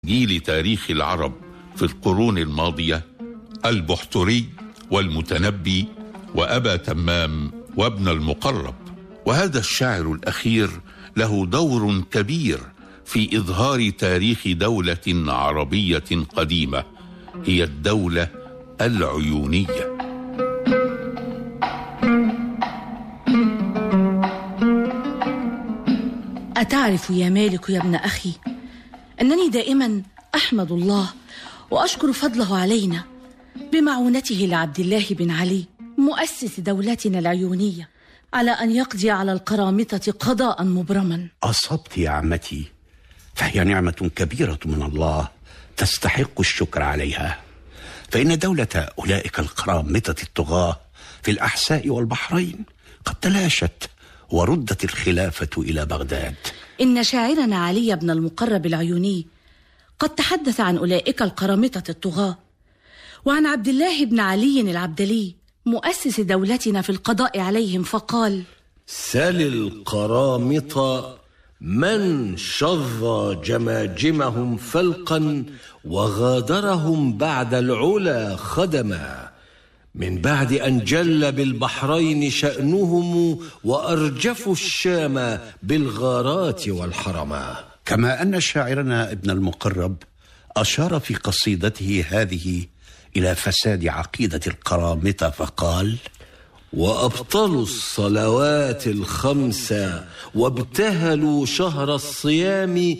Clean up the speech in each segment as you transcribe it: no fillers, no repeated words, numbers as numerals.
جيل تاريخ العرب في القرون الماضية البحتري والمتنبي وأبا تمام وابن المقرب. وهذا الشاعر الأخير له دور كبير في إظهار تاريخ دولة عربية قديمة، هي الدولة العيونية. أتعرف يا مالك يا ابن أخي أنني دائما أحمد الله وأشكر فضله علينا بمعونته لعبد الله بن علي مؤسس دولتنا العيونية على أن يقضي على القرامطة قضاء مبرما. أصبت يا عمتي، فهي نعمة كبيرة من الله تستحق الشكر عليها، فإن دولة أولئك القرامطة الطغاة في الأحساء والبحرين قد تلاشت وردت الخلافة إلى بغداد. إن شاعرنا علي بن المقرب العيوني قد تحدث عن أولئك القرامطة الطغاة وعن عبد الله بن علي العبدلي مؤسس دولتنا في القضاء عليهم، فقال: سل القرامطة من شظ جماجمهم فلقا وغادرهم بعد العلا خدما، من بعد أن جل بالبحرين شأنهم وأرجفوا الشام بالغارات والحرما. كما أن شاعرنا ابن المقرب أشار في قصيدته هذه إلى فساد عقيدة القرامطة فقال: وأبطلوا الصلوات الخمس وابتهلوا شهر الصيام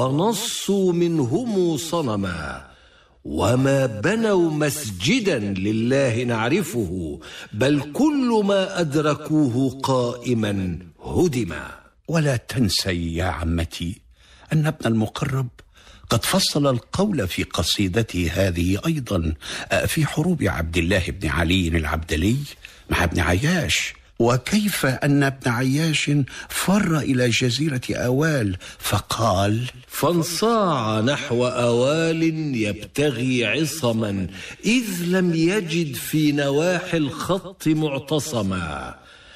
ونصوا منهم صنما، وما بنوا مسجدا لله نعرفه بل كل ما أدركوه قائما هدما. ولا تنسي يا عمتي أن ابن المقرب قد فصل القول في قصيدته هذه أيضا في حروب عبد الله بن علي العبدلي مع ابن عياش، وكيف أن ابن عياش فر إلى جزيرة أوال فقال: فانصاع نحو أوال يبتغي عصما إذ لم يجد في نواحي الخط معتصما،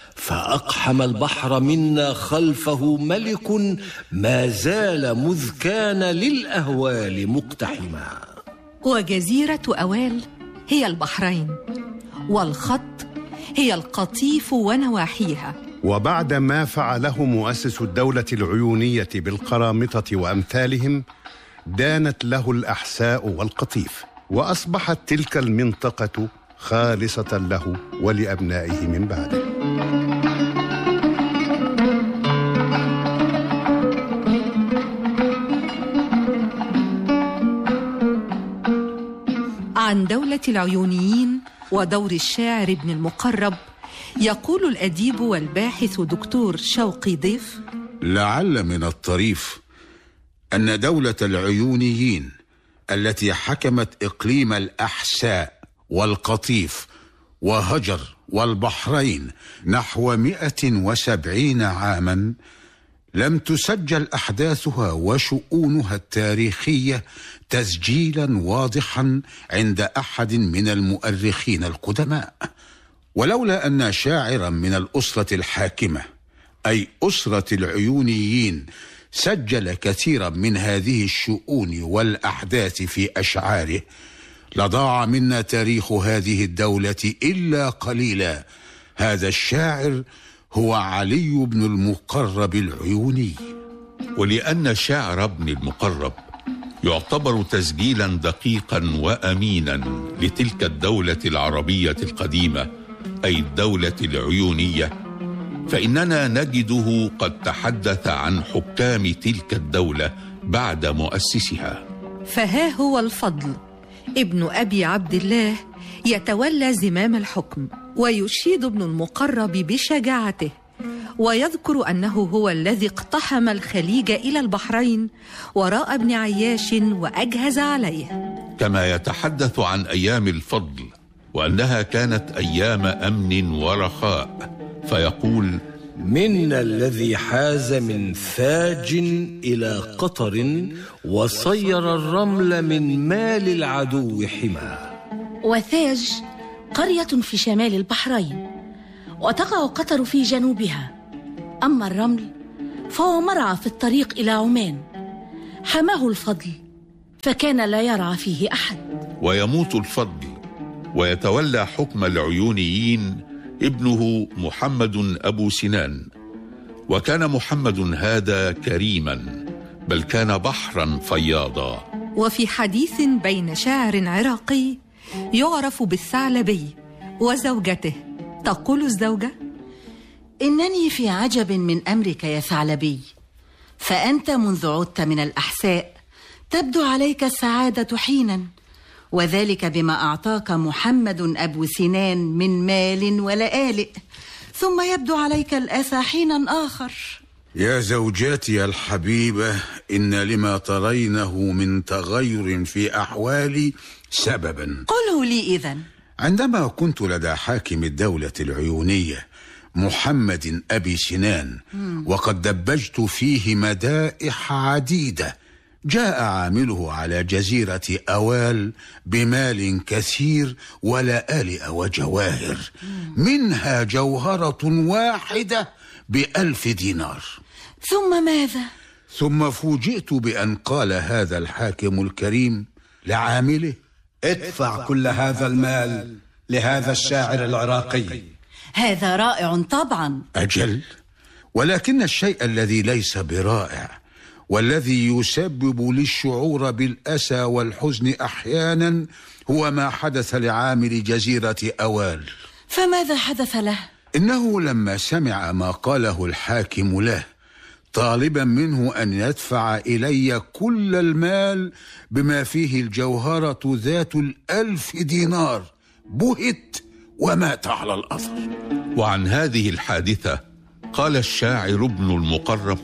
فأقحم البحر منا خلفه ملك ما زال مذ كان للأهوال مقتحما. وجزيرة أوال هي البحرين، والخط هي القطيف ونواحيها. وبعد ما فعله مؤسس الدولة العيونية بالقرامطة وأمثالهم دانت له الأحساء والقطيف، وأصبحت تلك المنطقة خالصة له ولأبنائه من بعده. عن دولة العيونيين ودور الشاعر ابن المقرب يقول الأديب والباحث دكتور شوقي ضيف: لعل من الطريف أن دولة العيونيين التي حكمت إقليم الأحساء والقطيف وهجر والبحرين نحو 170 عاما لم تسجل أحداثها وشؤونها التاريخية تسجيلا واضحا عند أحد من المؤرخين القدماء، ولولا أن شاعرا من الأسرة الحاكمة أي أسرة العيونيين سجل كثيرا من هذه الشؤون والأحداث في أشعاره لضاع منا تاريخ هذه الدولة إلا قليلا. هذا الشاعر هو علي بن المقرب العيوني. ولأن شعر ابن المقرب يعتبر تسجيلا دقيقا وأمينا لتلك الدولة العربية القديمة أي الدولة العيونية، فإننا نجده قد تحدث عن حكام تلك الدولة بعد مؤسسها. فها هو الفضل ابن أبي عبد الله يتولى زمام الحكم، ويشيد ابن المقرب بشجاعته ويذكر أنه هو الذي اقتحم الخليج إلى البحرين وراء ابن عياش وأجهز عليه. كما يتحدث عن أيام الفضل وأنها كانت أيام أمن ورخاء، فيقول: منا الذي حاز من ثاج إلى قطر وصير الرمل من مال العدو حما. وثاج قرية في شمال البحرين، وتقع قطر في جنوبها. أما الرمل فهو مرعى في الطريق إلى عمان. حماه الفضل فكان لا يرعى فيه أحد. ويموت الفضل ويتولى حكم العيونيين ابنه محمد أبو سنان. وكان محمد هذا كريما، بل كان بحرا فياضا. وفي حديث بين شاعر عراقي يعرف بالثعلبي وزوجته، تقول الزوجة: إنني في عجب من أمرك يا ثعلبي، فأنت منذ عدت من الأحساء تبدو عليك السعادة حينا، وذلك بما أعطاك محمد أبو سنان من مال ولآلئ، ثم يبدو عليك الأسى حينا آخر. يا زوجاتي الحبيبة، إن لما ترينه من تغير في أحوالي سببا. قله لي إذن. عندما كنت لدى حاكم الدولة العيونية محمد أبي سنان وقد دبجت فيه مدائح عديدة، جاء عامله على جزيرة أوال بمال كثير ولآلئ وجواهر، منها جوهرة واحدة ب1000 دينار. ثم ماذا؟ ثم فوجئت بأن قال هذا الحاكم الكريم لعامله: ادفع كل هذا المال لهذا الشاعر العراقي. هذا رائع طبعا. أجل، ولكن الشيء الذي ليس برائع والذي يسبب لي الشعور بالأسى والحزن أحيانا هو ما حدث لعامل جزيرة أوال. فماذا حدث له؟ إنه لما سمع ما قاله الحاكم له طالبا منه أن يدفع إلي كل المال بما فيه الجوهرة ذات 1000 دينار، بهت ومات على الأثر. وعن هذه الحادثة قال الشاعر ابن المقرب: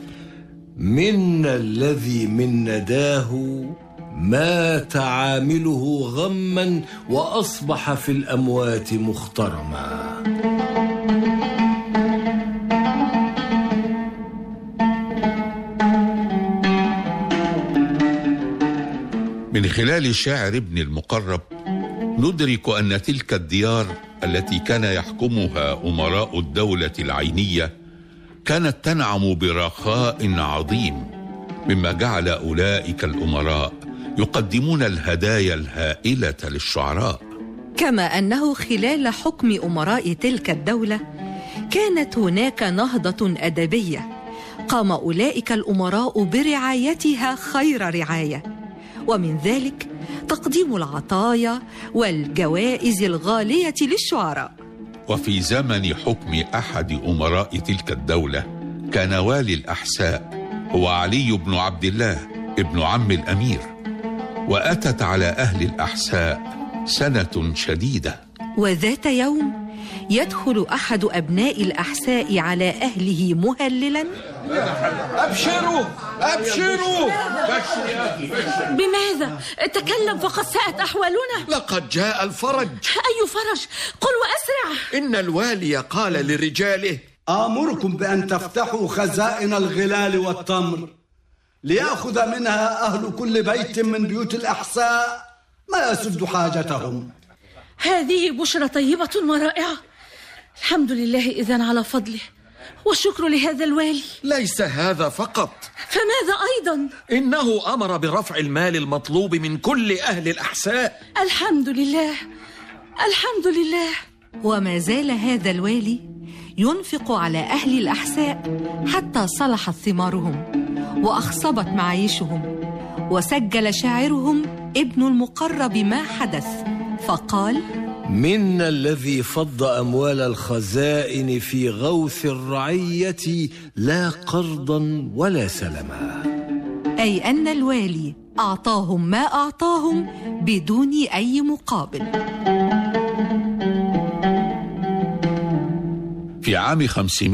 منا الذي من نداه مات عامله غما وأصبح في الأموات مخترما. من خلال شعر ابن المقرب ندرك أن تلك الديار التي كان يحكمها أمراء الدولة العينية كانت تنعم برخاء عظيم، مما جعل أولئك الأمراء يقدمون الهدايا الهائلة للشعراء. كما أنه خلال حكم أمراء تلك الدولة كانت هناك نهضة أدبية قام أولئك الأمراء برعايتها خير رعاية، ومن ذلك تقديم العطايا والجوائز الغالية للشعراء. وفي زمن حكم أحد أمراء تلك الدولة كان والي الأحساء هو علي بن عبد الله ابن عم الأمير، وأتت على أهل الأحساء سنة شديدة. وذات يوم يدخل أحد أبناء الأحساء على أهله مهللا: أبشروا أبشروا. بماذا؟ تكلم فقد ساءت أحوالنا. لقد جاء الفرج. أي فرج؟ قل وأسرع. إن الوالي قال لرجاله: آمركم بأن تفتحوا خزائن الغلال والتمر ليأخذ منها أهل كل بيت من بيوت الأحساء ما يسد حاجتهم. هذه بشرى طيبة ورائعة. الحمد لله إذن على فضله، والشكر لهذا الوالي. ليس هذا فقط، فماذا أيضا؟ إنه أمر برفع المال المطلوب من كل أهل الأحساء. الحمد لله الحمد لله. وما زال هذا الوالي ينفق على أهل الأحساء حتى صلحت ثمارهم وأخصبت معايشهم. وسجل شاعرهم ابن المقرب ما حدث فقال: منا الذي فض أموال الخزائن في غوث الرعية لا قرضا ولا سلما. أي أن الوالي أعطاهم ما أعطاهم بدون أي مقابل. في عام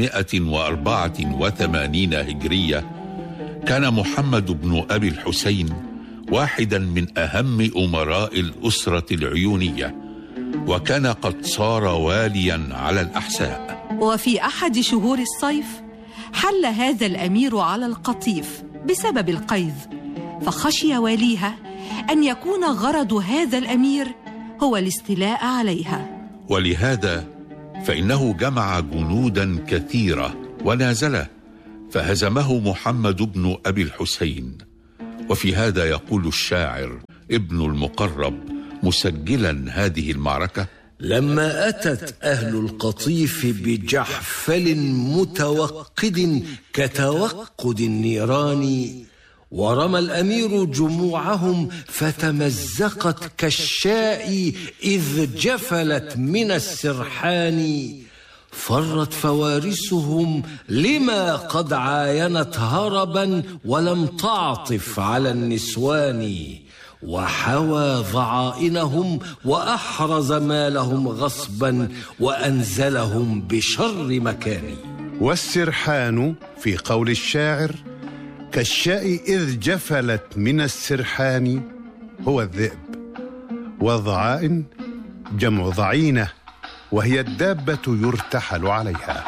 584 هجرية كان محمد بن أبي الحسين واحدا من أهم أمراء الأسرة العيونية، وكان قد صار واليا على الأحساء. وفي أحد شهور الصيف حل هذا الأمير على القطيف بسبب القيظ، فخشي واليها أن يكون غرض هذا الأمير هو الاستيلاء عليها، ولهذا فإنه جمع جنودا كثيرة ونازله، فهزمه محمد بن أبي الحسين وفي هذا يقول الشاعر ابن المقرب مسجلا هذه المعركة: لما أتت أهل القطيف بجحفل متوقد كتوقد النيران، ورمى الأمير جموعهم فتمزقت كالشاء إذ جفلت من السرحان، فرت فوارسهم لما قد عاينت هربا ولم تعطف على النسوان، وحوى ضعائنهم وأحرز مالهم غصبا وأنزلهم بشر مكان. والسرحان في قول الشاعر كالشاء إذ جفلت من السرحان هو الذئب، والضعائن جمع ضعينة وهي الدابة يرتحل عليها.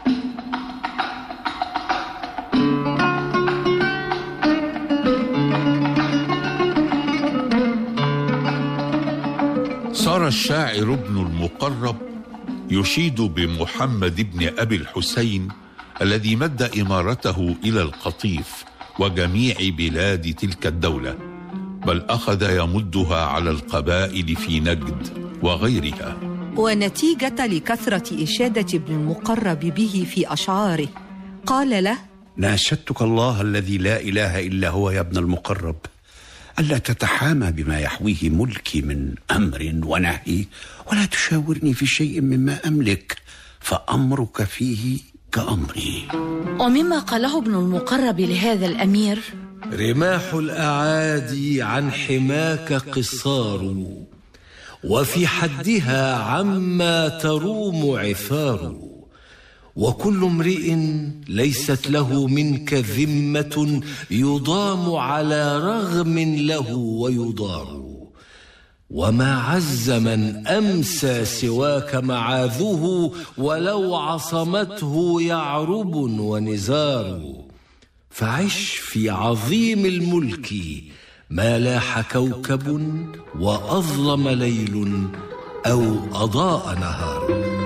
صار الشاعر ابن المقرب يشيد بمحمد بن أبي الحسين الذي مد إمارته إلى القطيف وجميع بلاد تلك الدولة، بل أخذ يمدها على القبائل في نجد وغيرها. ونتيجة لكثرة إشادة ابن المقرب به في أشعاره قال له: ناشدتك الله الذي لا إله إلا هو يا ابن المقرب ألا تتحامى بما يحويه ملكي من أمر ونهي، ولا تشاورني في شيء مما أملك، فأمرك فيه كأمري. ومما قاله ابن المقرب لهذا الأمير: رماح الأعادي عن حماك قصار، وفي حدها عما تروم عثار، وكل امرئ ليست له منك ذمة يضام على رغم له ويضار، وما عز من أمسى سواك معاذه ولو عصمته يعرب ونزار، فعش في عظيم الملك ما لاح كوكب وأظلم ليل أو أضاء نهار.